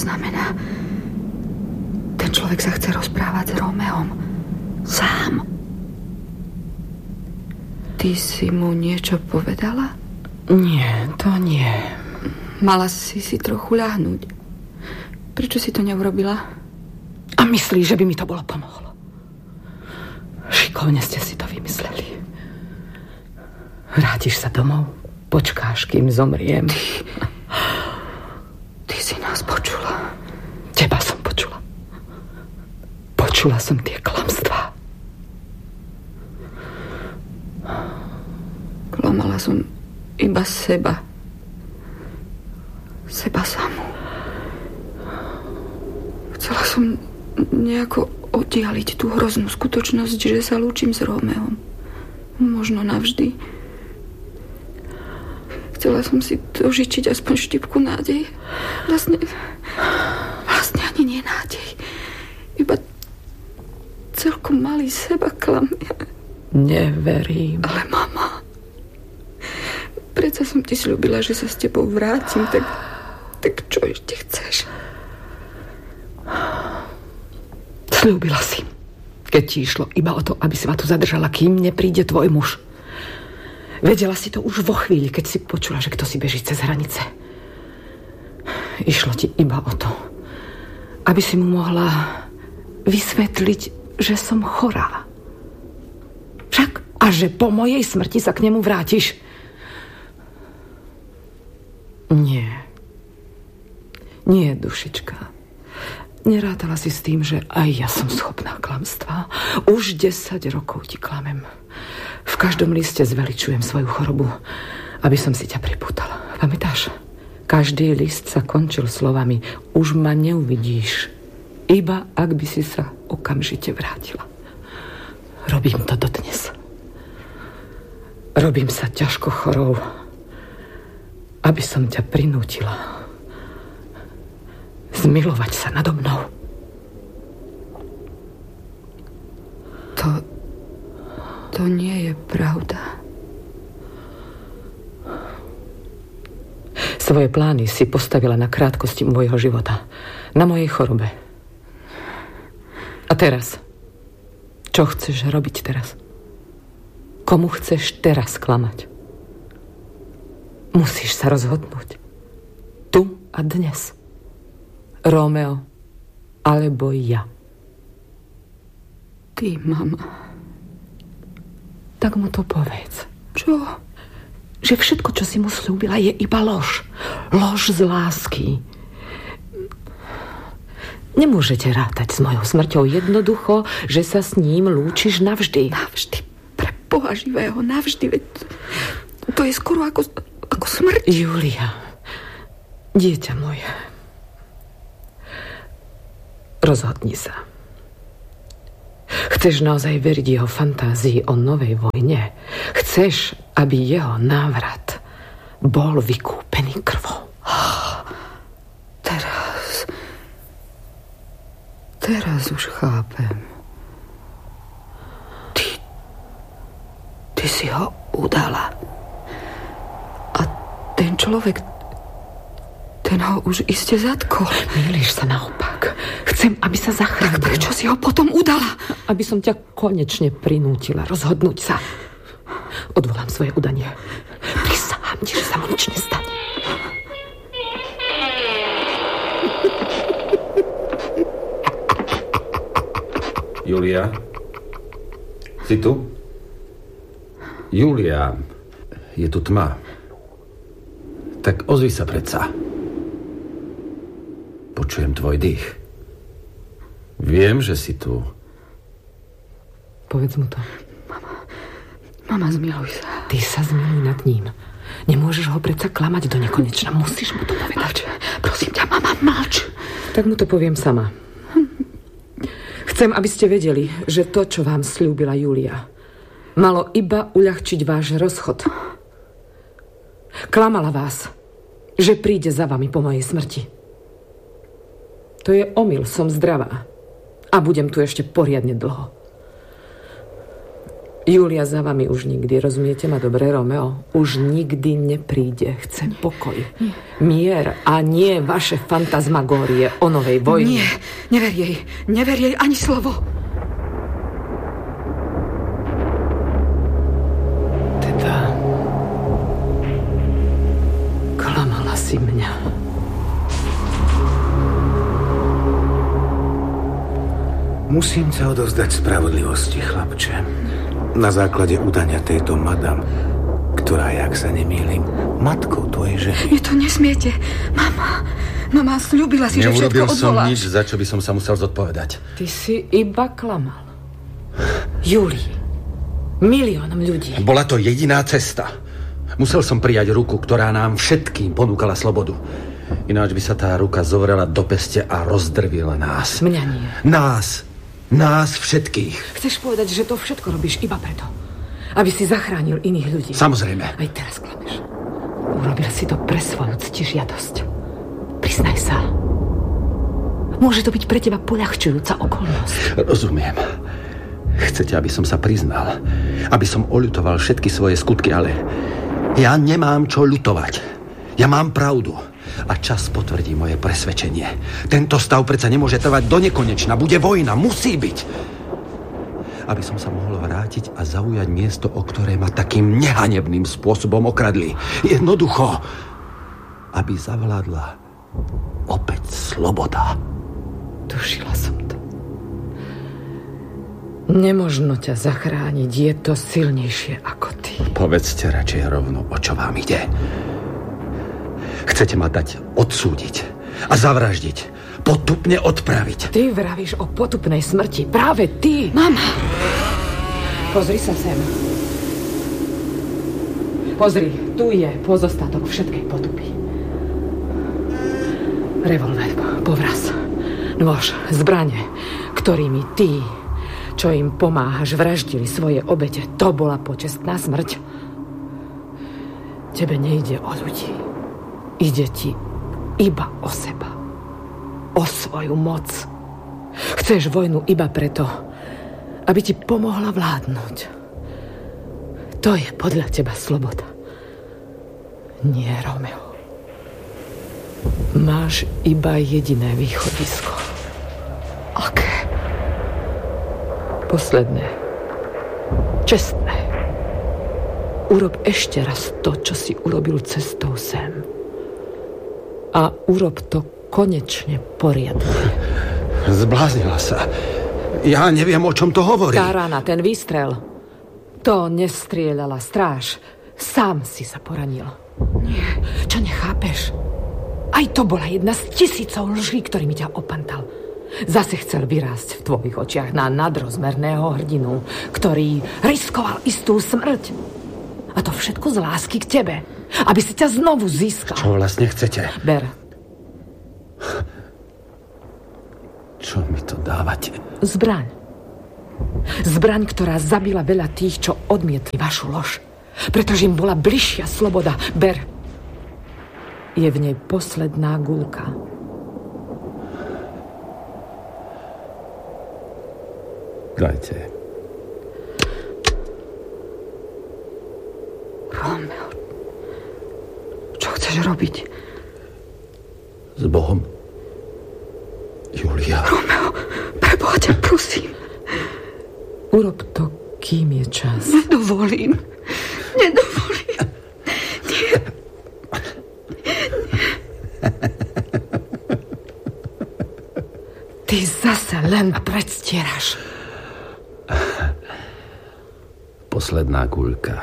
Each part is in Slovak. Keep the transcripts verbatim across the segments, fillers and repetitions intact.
znamená? Ten človek sa chce rozprávať s Romeom. Sám. Ty si mu niečo povedala? Nie, to nie. Mala si si trochu ľahnúť. Prečo si to neurobila? A myslíš, že by mi to bolo pomohlo? Šikovne ste si to vymysleli. Vrátiš sa domov, počkáš, kým zomriem. Ty, ty si nás počula. Teba som počula. Počula som tie klamstvá. Klamala som iba seba. Seba samú. Chcela som nejako oddialiť tú hroznú skutočnosť, že sa lúčim s Rómeom. Možno navždy. Chcela som si dožičiť aspoň štipku nádej. Vlastne, vlastne ani nie nádej. Iba celkom malý seba klam. Neverím. Ale mama, predsa som ti sľúbila, že sa s tebou vrátim, tak, tak čo ešte chceš? Sľúbila si, keď ti išlo iba o to, aby si ma tu zadržala, kým nepríde tvoj muž. Vedela si to už vo chvíli, keď si počula, že kto si beží cez hranice. Išlo ti iba o to, aby si mu mohla vysvetliť, že som chorá. Však a že po mojej smrti sa k nemu vrátiš. Nie. Nie, dušička. Nerátala si s tým, že aj ja som schopná klamstva. Už desať rokov ti klamem. V každom liste zveličujem svoju chorobu, aby som si ťa pripútala. Pamätáš? Každý list sa končil slovami: už ma neuvidíš, iba ak by si sa okamžite vrátila. Robím to dodnes. Robím sa ťažko chorou, aby som ťa prinútila zmilovať sa nado mnou. To... to nie je pravda. Svoje plány si postavila na krátkosti môjho života, na mojej chorobe. A teraz? Čo chceš robiť teraz? Komu chceš teraz klamať? Musíš sa rozhodnúť. Tu a dnes. Rómeo alebo ja. Ty, mama. Tak mu to povedz. Čo? Že všetko, čo si mu slúbila, je iba lož. Lož z lásky. Nemôžete rátať s mojou smrťou. Jednoducho, že sa s ním lúčiš navždy. Navždy. Pre Boha živého, navždy. Veď to je skoro ako, ako smrť. Julia, dieťa moje, rozhodni sa. Chceš naozaj veriť jeho fantázii o novej vojne? Chceš, aby jeho návrat bol vykúpený krvou? Teraz... Teraz už chápem. Ty... Ty si ho udala. A ten človek... Ten ho už iste zatkol. Mýliš sa, naopak. Chcem, aby sa zachránil. Tak prečo si ho potom udala? Aby som ťa konečne prinútila rozhodnúť sa. Odvolám svoje udanie. Prisahám ti, že sa mu nič nestane. Julia? Si tu? Julia, je tu tma. Tak ozvi sa predsa. Počujem tvoj dých. Viem, že si tu. Povedz mu to. Mama, mama, zmiluj sa. Ty sa zmiluj nad ním. Nemôžeš ho predsa klamať do nekonečna. Musíš mu to povedať. Mlč. Prosím ťa, mama, mlč. Tak mu to poviem sama. Chcem, aby ste vedeli, že to, čo vám sľúbila Julia, malo iba uľahčiť váš rozchod. Klamala vás, že príde za vami po mojej smrti. To je omyl, som zdravá. A budem tu ešte poriadne dlho. Julia za vami už nikdy, rozumiete ma dobre, Romeo? Už nikdy nepríde. Chce pokoj, nie. Mier a nie vaše fantasmagórie o novej vojne. Nie, never jej, never jej ani slovo. Teda klamala si mňa. Musím sa odovzdať spravodlivosti, chlapče. Na základe udania tejto madam, ktorá je, ak sa nemýlim, matkou tvojej ženy. Vy to nesmiete. Mama, mama, sľúbila si, že všetko odvoláš. Neurobil som nič, za čo by som sa musel zodpovedať. Ty si iba klamal. Julii. Miliónom ľudí. Bola to jediná cesta. Musel som prijať ruku, ktorá nám všetkým ponúkala slobodu. Ináč by sa tá ruka zovrela do peste a rozdrvila nás. Mňa nie. Nás. Nás všetkých. Chceš povedať, že to všetko robíš iba preto, aby si zachránil iných ľudí? Samozrejme. Aj teraz klameš. Urobil si to pre svoju ctižiadosť. Priznaj sa. Môže to byť pre teba poľahčujúca okolnosť. Rozumiem. Chcete, aby som sa priznal, aby som oľutoval všetky svoje skutky, ale ja nemám čo ľutovať. Ja mám pravdu. A čas potvrdí moje presvedčenie. Tento stav predsa nemôže trvať do nekonečna. Bude vojna, musí byť. Aby som sa mohol vrátiť a zaujať miesto, o ktoré ma takým nehanebným spôsobom okradli. Jednoducho, aby zavládla opäť sloboda. Tušila som to. Nemožno ťa zachrániť. Je to silnejšie ako ty. Povedzte radšej rovno, o čo vám ide. Chcete ma dať odsúdiť a zavraždiť, potupne odpraviť. Ty vravíš o potupnej smrti. Práve ty. Mama. Pozri sa sem. Pozri, tu je pozostatok všetkej potupy. Revolver, povraz, nôž, zbrane, ktorými ty, čo im pomáhaš, vraždili svoje obete. To bola počestná smrť. Tebe nejde o ľudí. Ide ti iba o seba. O svoju moc. Chceš vojnu iba preto, aby ti pomohla vládnuť. To je podľa teba sloboda. Nie, Romeo. Máš iba jediné východisko. Aké? Posledné. Čestné. Urob ešte raz to, čo si urobil cestou sem. A urob to konečne poriadne. Zbláznila sa. Ja neviem, o čom to hovorí. Tá rána, ten výstrel. To nestrieľala stráž. Sám si sa poranil. Nie. Čo nechápeš? Aj to bola jedna z tisícov lží, ktorými ťa opantal. Zase chcel vyrásť v tvojich očiach na nadrozmerného hrdinu, ktorý riskoval istú smrť. A to všetko z lásky k tebe. Aby si ťa znovu získal. Čo vlastne chcete? Ber. Čo mi to dávate? Zbraň. Zbraň, ktorá zabila veľa tých, čo odmietli vašu lož. Pretože im bola bližšia sloboda. Ber. Je v nej posledná guľka. Dajte. Romeo, čo chceš robiť? S Bohom. Julia. Romeo, preboha ťa, prosím. Urob to, kým je čas. Nedovolím. Nedovolím. Nie. Ty zase len predstieraš. Posledná guľka.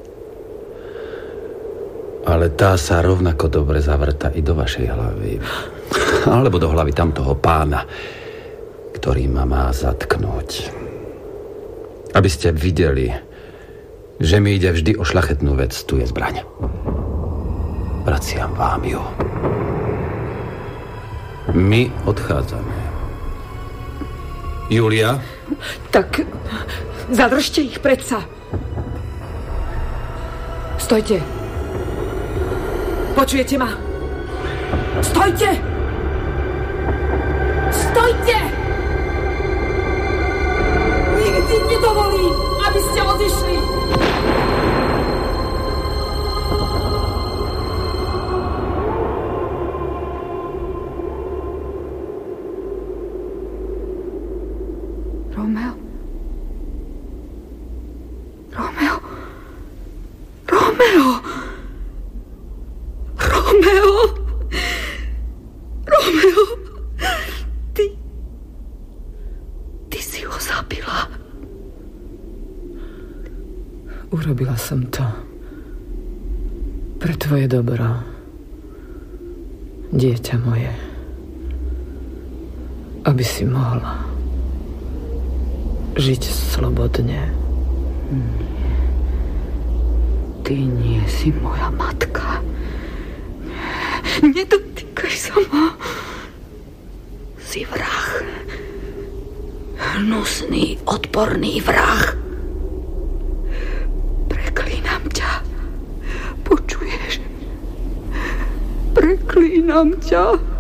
Ale tá sa rovnako dobre zavrta i do vašej hlavy. Alebo do hlavy tamtoho pána, ktorý ma má zatknúť. Aby ste videli, že mi ide vždy o šľachetnú vec. Tu je zbraň. Vraciam vám ju. My odchádzame. Julia? Tak zadržte ich predsa. Stojte. Počujete ma? Stojte! Stojte! Nikdy nedovolím! aby ste odišli. Romeo. Romeo. Romeo. Romeo. Romeo. Ty... Ty si ho zabila. Urobila som to. Pre tvoje dobro. Dieťa moje. Aby si mohla žiť slobodne. Nie. Ty nie si moja matka. Nedotýkaj sa ma. Si vrah. Hnusný, odporný vrah. Preklínam ťa. Počuješ? Preklínam ťa.